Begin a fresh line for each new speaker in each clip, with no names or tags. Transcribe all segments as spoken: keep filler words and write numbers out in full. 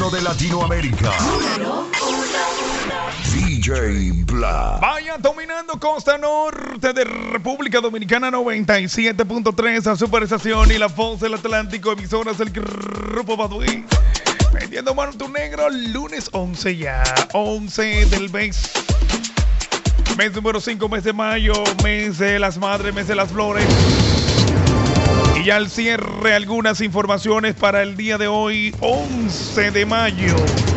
uno de Latinoamérica. D J Black.
Vayan dominando costa norte de República Dominicana, noventa y siete punto tres a Superestación y la voz del Atlántico, emisoras del Grupo Baduy. Vendiendo Manto Negro, lunes once ya, once del mes. Mes número cinco, mes de mayo, mes de las madres, mes de las flores. Y ya al cierre, algunas informaciones para el día de hoy, once de mayo.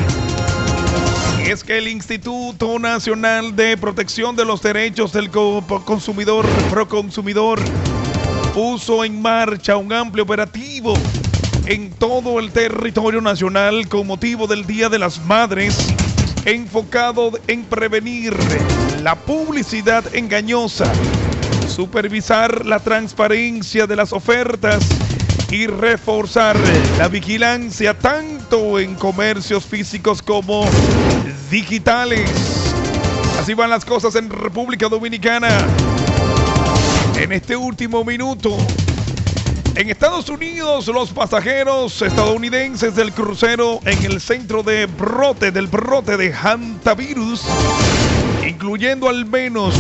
Es que el Instituto Nacional de Protección de los Derechos del Consumidor, Proconsumidor, puso en marcha un amplio operativo en todo el territorio nacional con motivo del Día de las Madres, enfocado en prevenir la publicidad engañosa, supervisar la transparencia de las ofertas y reforzar la vigilancia tanto en comercios físicos como digitales. Así van las cosas en República Dominicana. En este último minuto, en Estados Unidos, los pasajeros estadounidenses del crucero en el centro de brote del brote de hantavirus, incluyendo al menos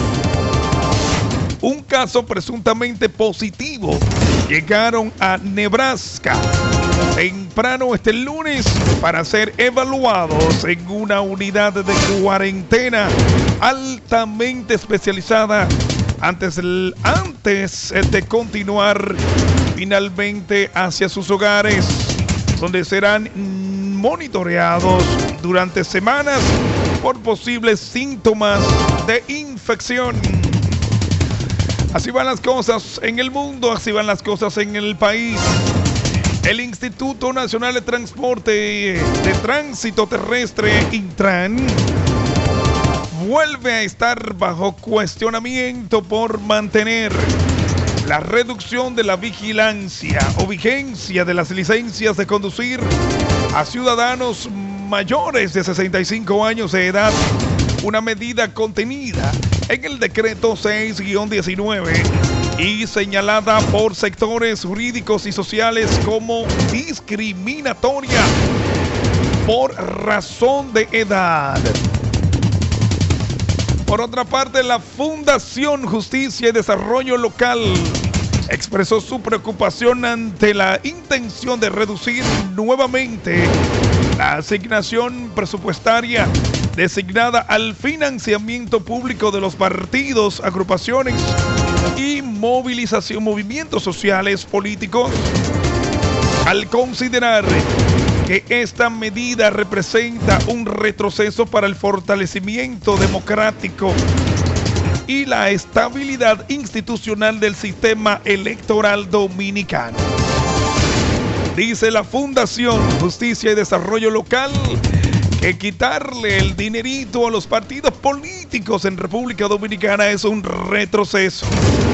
un caso presuntamente positivo, llegaron a Nebraska temprano este lunes para ser evaluados en una unidad de cuarentena altamente especializada antes, el, antes de continuar finalmente hacia sus hogares, donde serán monitoreados durante semanas por posibles síntomas de infección. Así van las cosas en el mundo, así van las cosas en el país. El Instituto Nacional de Transporte de Tránsito Terrestre, Intran, vuelve a estar bajo cuestionamiento por mantener la reducción de la vigilancia o vigencia de las licencias de conducir a ciudadanos mayores de sesenta y cinco años de edad, una medida contenida en el decreto seis guión diecinueve y señalada por sectores jurídicos y sociales como discriminatoria por razón de edad. Por otra parte, la Fundación Justicia y Desarrollo Local expresó su preocupación ante la intención de reducir nuevamente la asignación presupuestaria designada al financiamiento público de los partidos, agrupaciones y movilización, movimientos sociales políticos, al considerar que esta medida representa un retroceso para el fortalecimiento democrático y la estabilidad institucional del sistema electoral dominicano. Dice la Fundación Justicia y Desarrollo Local que quitarle el dinerito a los partidos políticos en República Dominicana es un retroceso.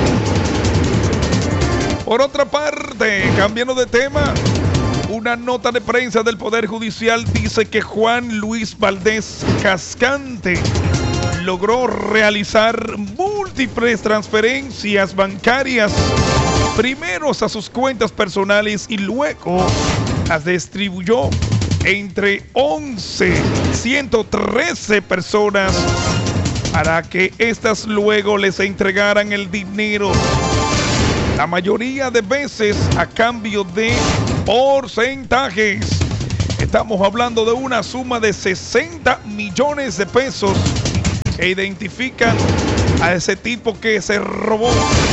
Por otra parte, cambiando de tema, una nota de prensa del Poder Judicial dice que Juan Luis Valdés Cascante logró realizar múltiples transferencias bancarias, primero a sus cuentas personales y luego las distribuyó entre once, ciento trece personas para que éstas luego les entregaran el dinero, la mayoría de veces a cambio de porcentajes. Estamos hablando de una suma de sesenta millones de pesos que identifican a ese tipo que se robó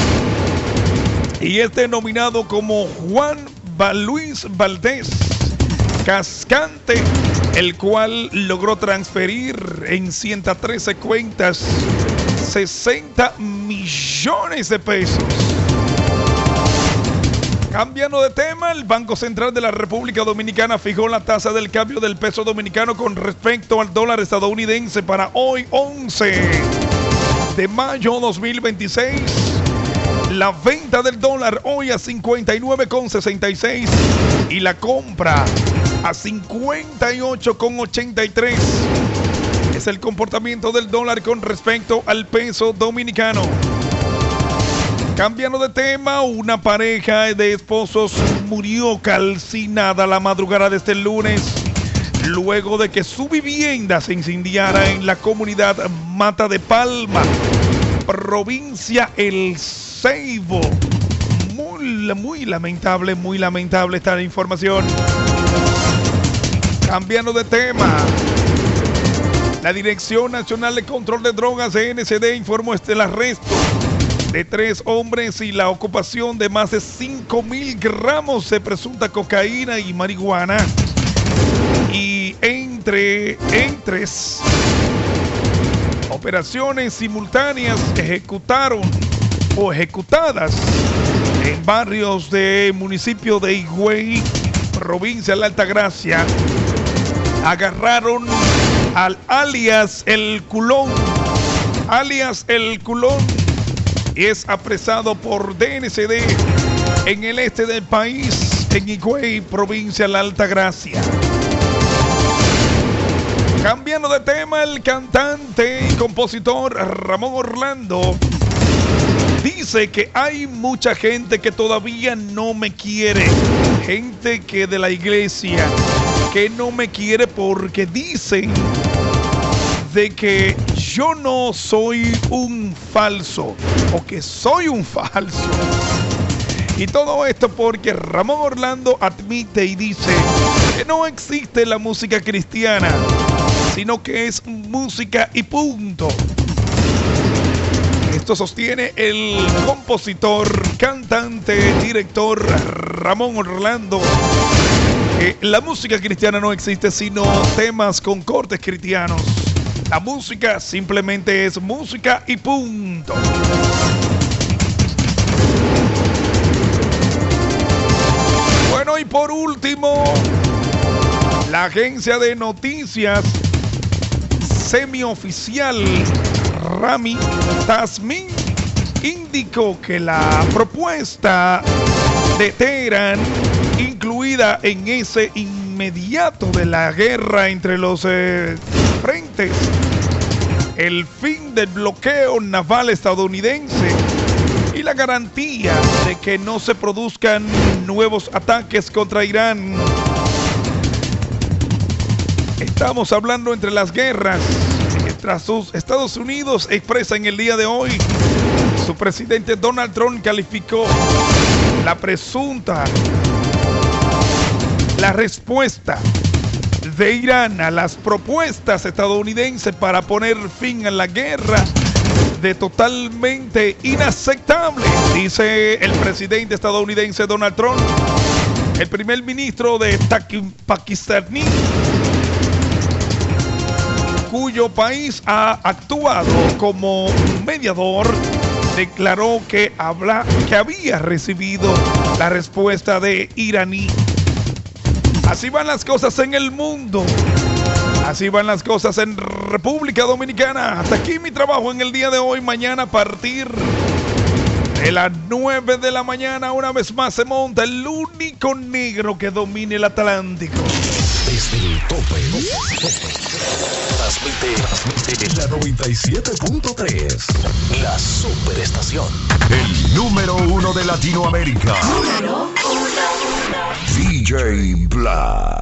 y es denominado como Juan Luis Valdés Cascante, el cual logró transferir en ciento trece cuentas sesenta millones de pesos. Cambiando de tema, el Banco Central de la República Dominicana fijó la tasa del cambio del peso dominicano con respecto al dólar estadounidense para hoy, once de mayo dos mil veintiséis. La venta del dólar hoy a cincuenta y nueve con sesenta y seis y la compra a cincuenta y ocho con ochenta y tres. Es el comportamiento del dólar con respecto al peso dominicano. Cambiando de tema, una pareja de esposos murió calcinada la madrugada de este lunes luego de que su vivienda se incendiara en la comunidad Mata de Palma, provincia El Ceibo. Muy, muy lamentable, muy lamentable esta información. Cambiando de tema, la Dirección Nacional de Control de Drogas, D N C D, informó este el arresto de tres hombres y la ocupación de más de cinco mil gramos de presunta cocaína y marihuana. Y entre, entre operaciones simultáneas ejecutaron o ejecutadas en barrios del municipio de Higüey, provincia de la Altagracia, agarraron al alias El Culón, alias El Culón, y es apresado por D N C D en el este del país, en Higüey, provincia de la Altagracia. Cambiando de tema, el cantante y compositor Ramón Orlando dice que hay mucha gente que todavía no me quiere, gente que de la iglesia que no me quiere porque dicen de que yo no soy un falso o que soy un falso. Y todo esto porque Ramón Orlando admite y dice que no existe la música cristiana, sino que es música y punto. Esto sostiene el compositor, cantante, director Ramón Orlando, que la música cristiana no existe sino temas con cortes cristianos. La música simplemente es música y punto. Bueno, y por último, la agencia de noticias semioficial Rami Tasmin indicó que la propuesta de Teherán, incluida en ese inmediato de la guerra entre los eh, frentes, el fin del bloqueo naval estadounidense y la garantía de que no se produzcan nuevos ataques contra Irán. Estamos hablando entre las guerras. Mientras sus Estados Unidos expresa en el día de hoy, su presidente Donald Trump calificó la presunta, la respuesta de Irán a las propuestas estadounidenses para poner fin a la guerra de totalmente inaceptable, dice el presidente estadounidense Donald Trump. El primer ministro de Pakistán, cuyo país ha actuado como mediador, declaró que, habla, que había recibido la respuesta de iraní. Así van las cosas en el mundo. Así van las cosas en República Dominicana. Hasta aquí mi trabajo en el día de hoy. Mañana a partir de las nueve de la mañana, una vez más se monta el único negro que domine el Atlántico.
Desde el tope, tope. Transmite, transmite la noventa y siete punto tres. La superestación. El número uno de Latinoamérica. Número uno. D J Black.